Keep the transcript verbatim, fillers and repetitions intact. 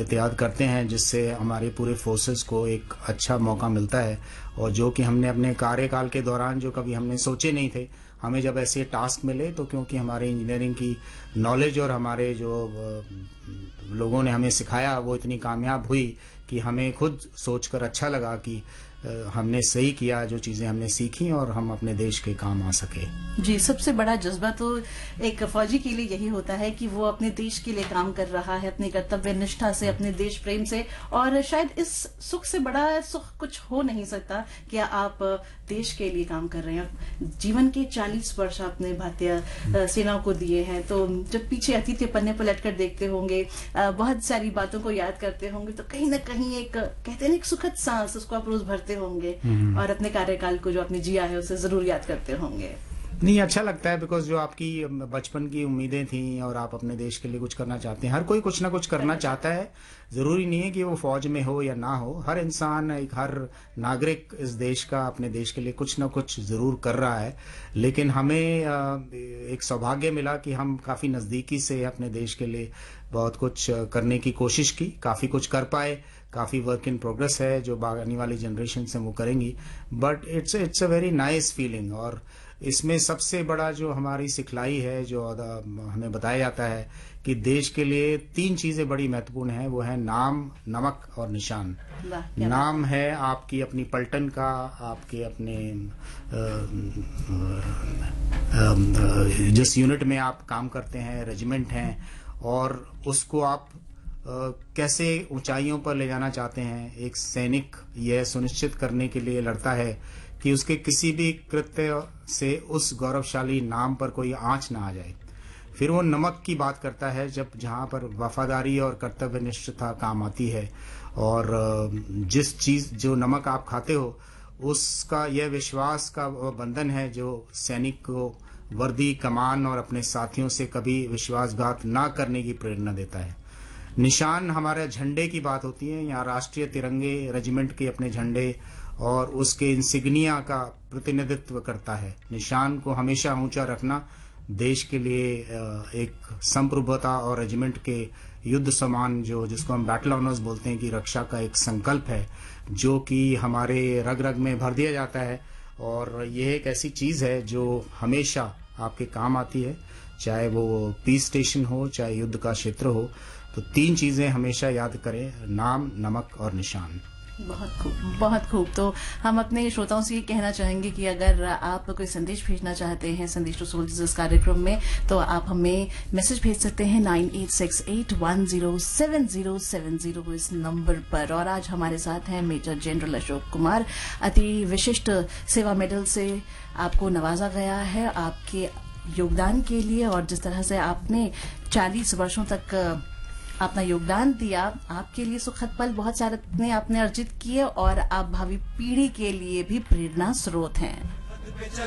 एहतियात करते हैं, जिससे हमारे पूरे फोर्सेस को एक अच्छा मौका मिलता है। और जो कि हमने अपने कार्यकाल के दौरान जो कभी हमने सोचे नहीं थे, हमें जब ऐसे टास्क मिले तो क्योंकि हमारे इंजीनियरिंग की नॉलेज और हमारे जो लोगों ने हमें सिखाया वो इतनी कामयाब हुई कि हमें खुद सोचकर अच्छा लगा कि हमने सही किया, जो चीज़ें हमने सीखी और हम अपने देश के काम आ सके। जी, सबसे बड़ा जज्बा तो एक फौजी के लिए यही होता है कि वो अपने देश के लिए काम कर रहा है, अपनी कर्तव्य निष्ठा से, अपने देश प्रेम से। और शायद इस सुख से बड़ा सुख कुछ हो नहीं सकता कि आप देश के लिए काम कर रहे हैं। जीवन के चालीस वर्ष आपने भारतीय सेना को दिए हैं, तो जब पीछे अतीत के पन्ने पलट कर देखते होंगे, बहुत सारी बातों को याद करते होंगे, तो कहीं ना कहीं एक कहते हैं एक सुखद सांस उसको आप रोज भरते होंगे और अपने कार्यकाल को जो आपने जिया है उसे जरूर याद करते होंगे। नहीं, अच्छा लगता है, बिकॉज जो आपकी बचपन की उम्मीदें थी और आप अपने देश के लिए कुछ करना चाहते हैं। हर कोई कुछ ना कुछ करना चाहता है, जरूरी नहीं है कि वो फौज में हो या ना हो। हर इंसान, एक हर नागरिक इस देश का, अपने देश के लिए कुछ ना कुछ जरूर कर रहा है। लेकिन हमें एक सौभाग्य मिला कि हम काफी नजदीकी से अपने देश के लिए बहुत कुछ करने की कोशिश की, काफी कुछ कर पाए। काफी वर्क इन प्रोग्रेस है जो आने वाली जनरेशन से वो करेंगी, but it's it's a very nice feeling. और इसमें सबसे बड़ा जो हमारी सिखलाई है, जो हमें बताया जाता है कि देश के लिए तीन चीजें बड़ी महत्वपूर्ण हैं, वो है नाम, नमक और निशान। नाम है आपकी अपनी पलटन का, आपके अपने जिस यूनिट में आप काम करते हैं, रेजिमेंट हैं, और उसको आप Uh, कैसे ऊंचाइयों पर ले जाना चाहते हैं। एक सैनिक यह सुनिश्चित करने के लिए लड़ता है कि उसके किसी भी कृत्य से उस गौरवशाली नाम पर कोई आंच ना आ जाए। फिर वो नमक की बात करता है, जब जहां पर वफादारी और कर्तव्यनिष्ठता काम आती है। और जिस चीज जो नमक आप खाते हो, उसका यह विश्वास का बंधन है जो सैनिक को वर्दी, कमान और अपने साथियों से कभी विश्वासघात ना करने की प्रेरणा देता है। निशान हमारे झंडे की बात होती है, यहाँ राष्ट्रीय तिरंगे, रेजिमेंट के अपने झंडे और उसके इंसिग्निया का प्रतिनिधित्व करता है। निशान को हमेशा ऊंचा रखना देश के लिए एक संप्रभुता और रेजिमेंट के युद्ध समान, जो जिसको हम बैटल ऑनर्स बोलते हैं, कि रक्षा का एक संकल्प है जो कि हमारे रग रग में भर दिया जाता है। और यह एक ऐसी चीज है जो हमेशा आपके काम आती है, चाहे वो पीस स्टेशन हो, चाहे युद्ध का क्षेत्र हो। तो तीन चीजें हमेशा याद करें, नाम, नमक और निशान। बहुत खूब, बहुत खूब। तो हम अपने श्रोताओं से ये कहना चाहेंगे कि अगर आप कोई संदेश भेजना चाहते हैं संदेश टू सोल्जर्स इस कार्यक्रम में, तो आप हमें मैसेज भेज सकते हैं nine eight six eight one zero seven zero seven zero इस नंबर पर। और आज हमारे साथ हैं मेजर जनरल अशोक कुमार। अति विशिष्ट सेवा मेडल से आपको नवाजा गया है आपके योगदान के लिए, और जिस तरह से आपने चालीस वर्षों तक अपना योगदान दिया, आपके लिए सुखद पल बहुत सारे आपने अर्जित किए और आप भावी पीढ़ी के लिए भी प्रेरणा स्रोत हैं।